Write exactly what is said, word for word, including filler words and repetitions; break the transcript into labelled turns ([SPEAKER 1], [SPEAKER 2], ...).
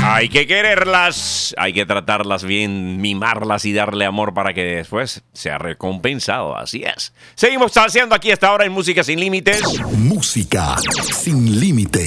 [SPEAKER 1] Hay que quererlas, hay que tratarlas bien, mimarlas y darle amor para que después sea recompensado. Así es. Seguimos haciendo aquí hasta ahora en Música Sin Límites.
[SPEAKER 2] Música Sin Límites.